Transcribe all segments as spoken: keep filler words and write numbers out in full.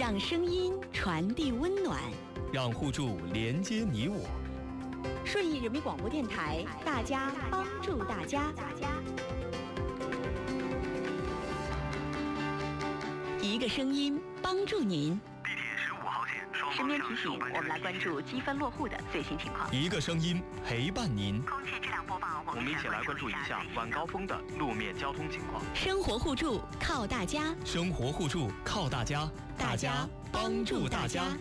让声音传递温暖， 让互助连接你我。 顺义人民广播电台，大家帮助大家。一个声音帮助您。 地铁十五号线双身边提醒，我们来关注积分落户的最新情况。 一个声音陪伴您。 空气质量播报，我们一起来关注一下晚高峰的路面交通情况。 生活互助靠大家， 生活互助靠大家， 大家帮助大家。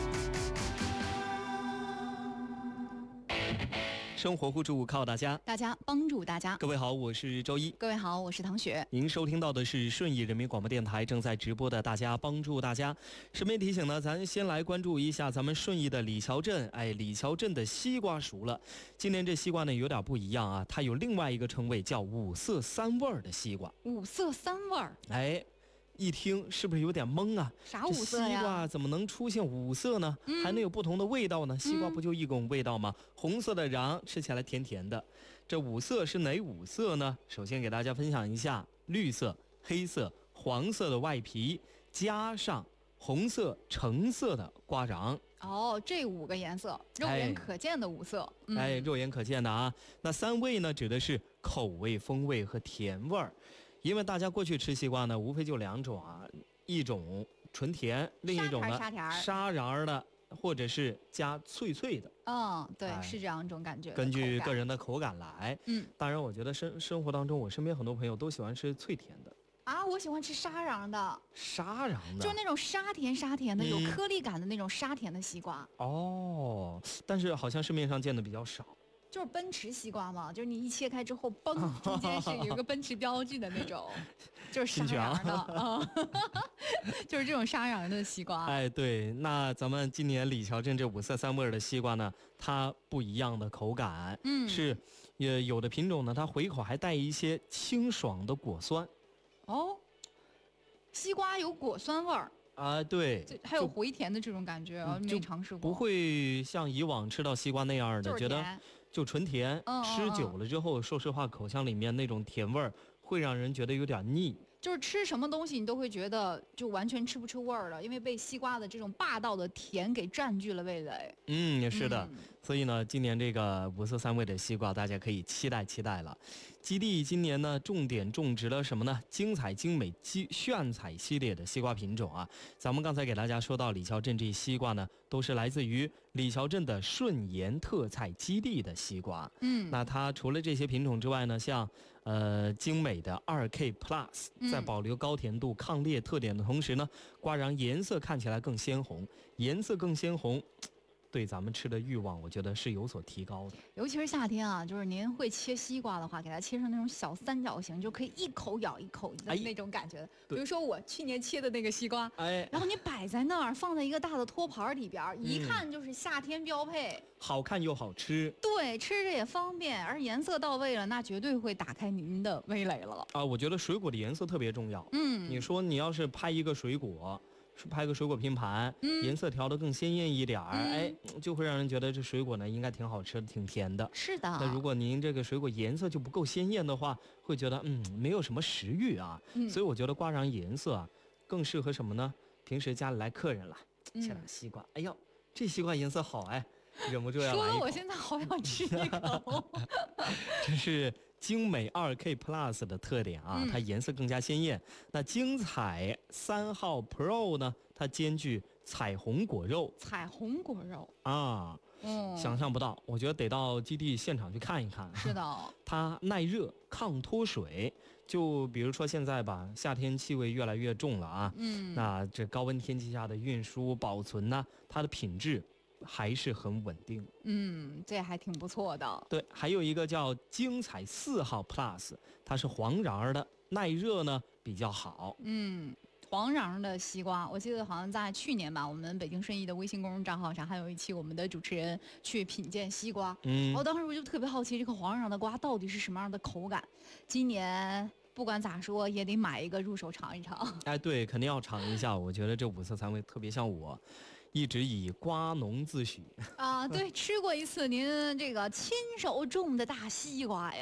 生活互助靠大家， 大家帮助大家。 各位好，我是周一。 各位好，我是唐雪。 您收听到的是顺义人民广播电台正在直播的《大家帮助大家》。顺便提醒呢，咱先来关注一下咱们顺义的李桥镇。哎，李桥镇的西瓜熟了。今年这西瓜呢有点不一样啊，它有另外一个称谓叫五色三味儿的西瓜。 五色三味儿， 哎。一听是不是有点懵啊？ 啥五色呀？ 西瓜怎么能出现五色呢？嗯、还能有不同的味道呢？西瓜不就一种味道吗？嗯、红色的瓤吃起来甜甜的。这五色是哪五色呢？首先给大家分享一下：绿色、黑色、黄色的外皮，加上红色、橙色的瓜瓤。 哦，这五个颜色，肉眼可见的五色。 哎，嗯、哎肉眼可见的啊。那三味呢，指的是口味、风味和甜味儿。因为大家过去吃西瓜呢，无非就两种啊，一种纯甜，另一种呢沙瓤的，或者是加脆脆的。 嗯，对，哎、是这样一种感觉。 根据个人的口感来。 嗯， 当然，我觉得生生活当中，我身边很多朋友都喜欢吃脆甜的。 啊，我喜欢吃沙瓤的。 沙瓤的， 就是那种沙甜沙甜的，嗯、有颗粒感的那种沙甜的西瓜。 哦，但是好像市面上见的比较少。 就是奔驰西瓜嘛，就是你一切开之后，嘣，中间是有一个奔驰标志的那种，就是沙瓤的啊，就是这种沙瓤的西瓜。 哎，对，那咱们今年李桥镇这五色三味的西瓜呢，它不一样的口感， 嗯， 是也有的品种呢，它回口还带一些清爽的果酸。 哦，西瓜有果酸味儿。 啊、呃，对， 还有回甜的这种感觉，我没尝试过。 不会像以往吃到西瓜那样的，觉得就纯甜。 嗯、 吃久了之后，说实话，口腔里面那种甜味儿会让人觉得有点腻。 就是吃什么东西你都会觉得就完全吃不出味儿了，因为被西瓜的这种霸道的甜给占据了味蕾。 嗯，也是的。 嗯、 所以呢，今年这个五色三味的西瓜，大家可以期待期待了。基地今年呢，重点种植了什么呢？精彩精美炫彩系列的西瓜品种啊。咱们刚才给大家说到李桥镇这西瓜呢，都是来自于李桥镇的顺延特菜基地的西瓜。 嗯， 那它除了这些品种之外呢，像呃精美的 二 K Plus， 在保留高甜度、抗裂特点的同时呢，瓜瓤颜色看起来更鲜红，颜色更鲜红。对咱们吃的欲望，我觉得是有所提高的。 尤其是夏天啊，就是您会切西瓜的话，给它切成那种小三角形，就可以一口咬一口的那种感觉。哎、比如说我去年切的那个西瓜， 哎， 然后你摆在那儿，放在一个大的托盘里边，嗯、一看就是夏天标配， 好看又好吃。 对，吃着也方便，而颜色到位了，那绝对会打开您的味蕾了。 啊，我觉得水果的颜色特别重要。 嗯， 你说你要是拍一个水果。是拍个水果拼盘， 嗯、 颜色调得更鲜艳一点儿， 嗯、 哎，就会让人觉得这水果呢应该挺好吃的，挺甜的。 是的。 那如果您这个水果颜色就不够鲜艳的话，会觉得嗯没有什么食欲啊。 嗯、 所以我觉得瓜瓤颜色啊更适合什么呢？平时家里来客人了，切点西瓜，嗯、哎呦，这西瓜颜色好哎，忍不住要来一口。 说了我现在好想吃一口。 这是精美 二 K Plus 的特点啊，它颜色更加鲜艳。嗯、那精彩三号 Pro 呢，它兼具彩虹果肉。 彩虹果肉啊， 嗯， 想象不到，我觉得得到基地现场去看一看。 是的， 它耐热、抗脱水。就比如说现在吧，夏天气味越来越重了啊， 嗯， 那这高温天气下的运输、保存呢，它的品质还是很稳定。 嗯，这还挺不错的。 对，还有一个叫精彩四号 Plus， 它是黄瓤的，耐热呢比较好。 嗯，黄瓤的西瓜，我记得好像在去年吧，我们北京顺义的微信公众账号上还有一期我们的主持人去品鉴西瓜。 嗯， 我当时我就特别好奇这个黄瓤的瓜到底是什么样的口感。今年不管咋说也得买一个入手尝一尝。 哎，对，肯定要尝一下。我觉得这五色三味特别像我。一直以瓜农自诩啊，对，吃过一次您这个亲手种的大西瓜呀。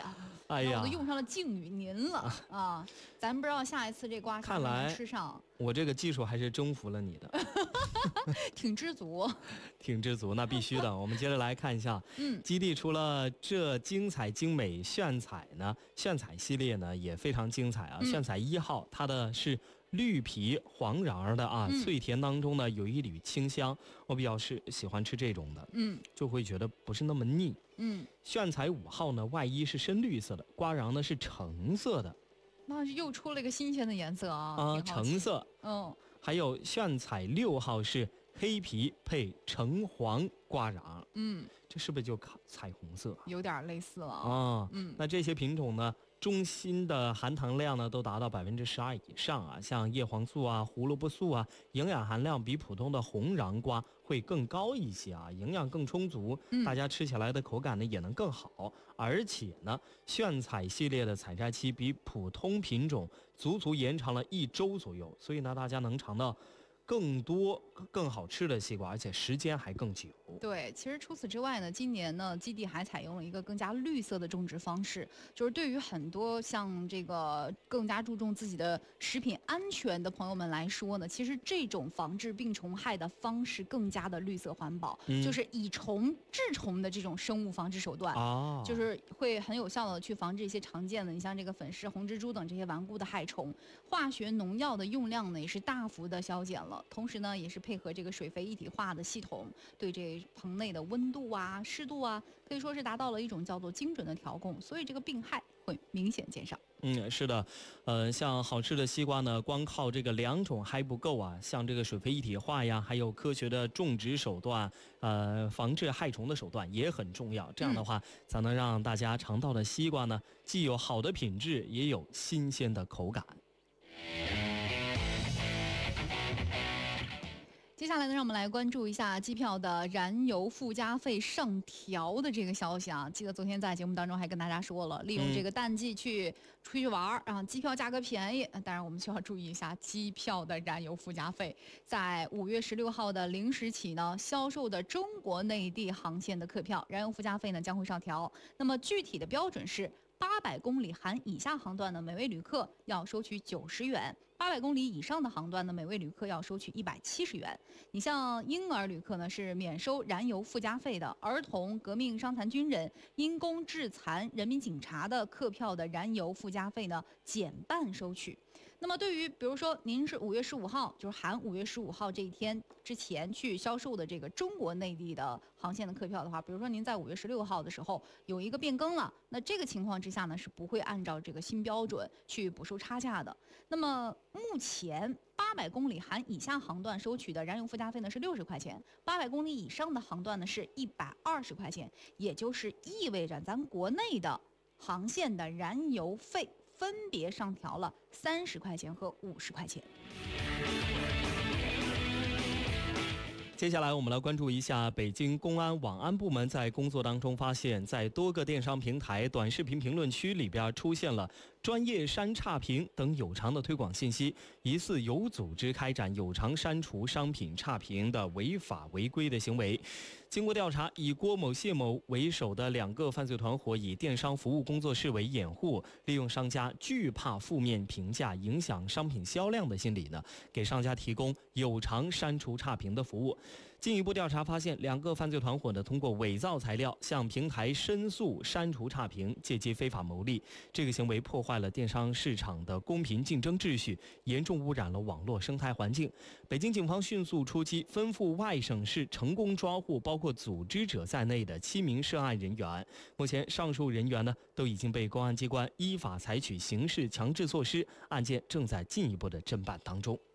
哎呀， 我都用上了敬语您了啊！咱不知道下一次这刮痧能不能吃上。 我这个技术还是征服了你的， 挺知足， 挺知足，那必须的。我们接着来看一下， 嗯， 基地除了这精彩精美炫彩呢，炫彩系列呢也非常精彩啊。 嗯、 炫彩一号，它的是绿皮黄瓤的啊， 嗯、 脆甜当中呢有一缕清香，我比较是喜欢吃这种的， 嗯， 就会觉得不是那么腻。 嗯， 炫彩五号呢，外衣是深绿色的，刮瓤呢是橙色的。 那又出了一个新鲜的颜色啊！ 啊，橙色。 嗯， 还有炫彩六号是黑皮配橙黄刮瓤。 嗯， 这是不是就彩虹色？ 有点类似了啊。 嗯， 那这些品种呢，中心的含糖量呢都达到百分之十二以上啊，像叶黄素啊、胡萝卜素啊，营养含量比普通的红瓤瓜会更高一些啊，营养更充足， 嗯、 大家吃起来的口感呢也能更好。而且呢，炫彩系列的采摘期比普通品种足足延长了一周左右，所以呢，大家能尝到更多更好吃的西瓜，而且时间还更久。 对，其实除此之外呢，今年呢，基地还采用了一个更加绿色的种植方式，就是对于很多像这个更加注重自己的食品安全的朋友们来说呢，其实这种防治病虫害的方式更加的绿色环保， 嗯、 就是以虫治虫的这种生物防治手段， 啊， 就是会很有效的去防治一些常见的，你像这个粉虱、红蜘蛛等这些顽固的害虫。化学农药的用量呢，也是大幅的削减了，同时呢，也是配合这个水肥一体化的系统，对这棚内的温度啊、湿度啊，可以说是达到了一种叫做精准的调控，所以这个病害会明显减少。 嗯，是的，呃，像好吃的西瓜呢，光靠这个两种还不够啊，像这个水肥一体化呀，还有科学的种植手段，呃，防治害虫的手段也很重要。这样的话，嗯、才能让大家尝到的西瓜呢，既有好的品质，也有新鲜的口感。 接下来呢，让我们来关注一下机票的燃油附加费上调的这个消息啊。记得昨天在节目当中还跟大家说了，利用这个淡季去出去玩，然后机票价格便宜。当然，我们需要注意一下机票的燃油附加费。在五月十六号的零时起呢，销售的中国内地航线的客票燃油附加费呢将会上调。那么具体的标准是，八百公里含以下航段呢，每位旅客要收取九十元。八百公里以上的航段呢，每位旅客要收取一百七十元。你像婴儿旅客呢是免收燃油附加费的，儿童、革命伤残军人、因公致残人民警察的客票的燃油附加费呢减半收取。那么对于比如说您是五月十五号，就是含五月十五号这一天之前去销售的这个中国内地的航线的客票的话，比如说您在五月十六号的时候有一个变更了，那这个情况之下呢是不会按照这个新标准去补收差价的。那么目前八百公里含以下航段收取的燃油附加费呢是六十块钱，八百公里以上的航段呢是一百二十块钱，也就是意味着咱国内的航线的燃油费分别上调了三十块钱和五十块钱。 接下来我们来关注一下北京公安网安部门在工作当中发现，在多个电商平台短视频评论区里边出现了专业删差评等有偿的推广信息，疑似有组织开展有偿删除商品差评的违法违规的行为。经过调查，以郭某、谢某为首的两个犯罪团伙以电商服务工作室为掩护，利用商家惧怕负面评价影响商品销量的心理呢，给商家提供有偿删除差评的服务。进一步调查发现，两个犯罪团伙呢通过伪造材料向平台申诉删除差评，借机非法牟利。这个行为破坏了电商市场的公平竞争秩序，严重污染了网络生态环境。北京警方迅速出击，吩咐外省市成功抓获包括组织者在内的七名涉案人员。目前，上述人员呢都已经被公安机关依法采取刑事强制措施，案件正在进一步的侦办当中。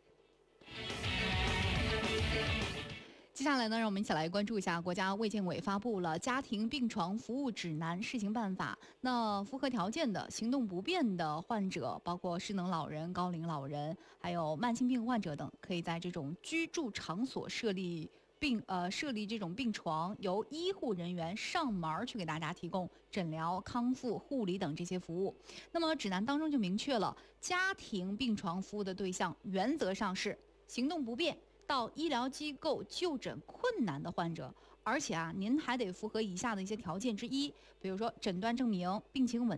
接下来呢，让我们一起来关注一下国家卫健委发布了《家庭病床服务指南（试行办法）》。那符合条件的行动不便的患者，包括失能老人、高龄老人，还有慢性病患者等，可以在这种居住场所设立病呃设立这种病床，由医护人员上门去给大家提供诊疗、康复、护理等这些服务。那么指南当中就明确了，家庭病床服务的对象原则上是行动不便到医疗机构就诊困难的患者，而且啊，您还得符合以下的一些条件之一，比如说诊断证明、病情稳